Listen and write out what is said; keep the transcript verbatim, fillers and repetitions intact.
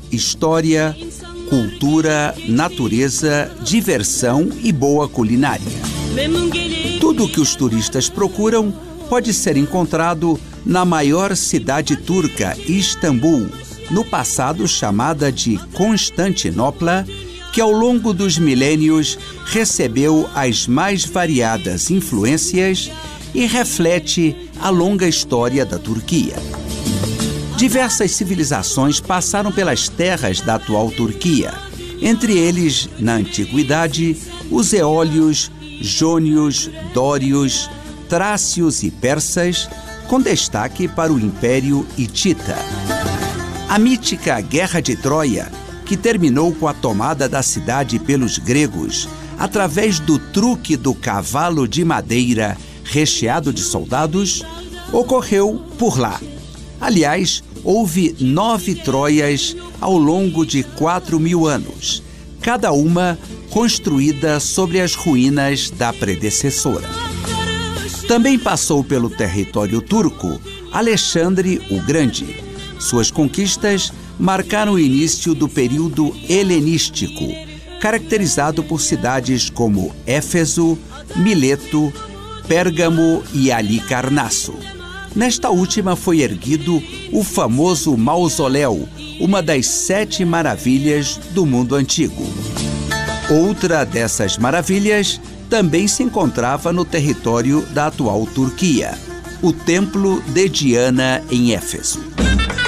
história, cultura, natureza, diversão e boa culinária. Tudo o que os turistas procuram pode ser encontrado na maior cidade turca, Istambul, no passado chamada de Constantinopla, que ao longo dos milênios recebeu as mais variadas influências e reflete a longa história da Turquia. Diversas civilizações passaram pelas terras da atual Turquia, entre eles, na antiguidade, os eólios, jônios, dórios, trácios e persas, com destaque para o Império Hitita. A mítica Guerra de Troia, que terminou com a tomada da cidade pelos gregos, através do truque do cavalo de madeira recheado de soldados, ocorreu por lá. Aliás, houve nove Troias ao longo de quatro mil anos, cada uma construída sobre as ruínas da predecessora. Também passou pelo território turco Alexandre o Grande. Suas conquistas marcaram o início do período helenístico, caracterizado por cidades como Éfeso, Mileto, Pérgamo e Halicarnasso. Nesta última foi erguido o famoso mausoléu, uma das sete maravilhas do mundo antigo. Outra dessas maravilhas também se encontrava no território da atual Turquia, o Templo de Diana em Éfeso.